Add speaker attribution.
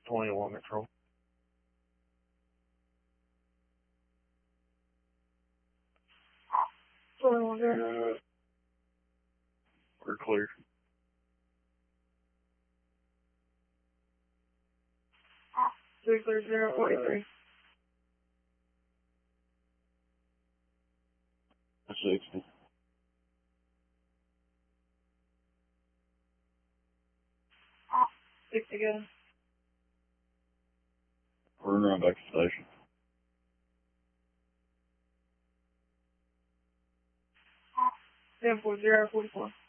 Speaker 1: 21 control. We're clear.
Speaker 2: Three clear 043.
Speaker 1: 60.
Speaker 2: Six to go.
Speaker 1: We're running around back to station.
Speaker 2: 74044.